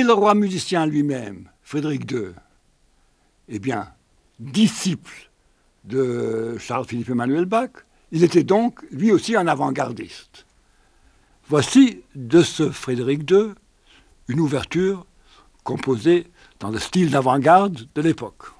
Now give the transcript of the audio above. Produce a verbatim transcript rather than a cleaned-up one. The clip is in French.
le roi musicien lui-même, Frédéric deux, eh bien, disciple de Charles-Philippe Emmanuel Bach, il était donc lui aussi un avant-gardiste. Voici de ce Frédéric deux une ouverture composée dans le style d'avant-garde de l'époque.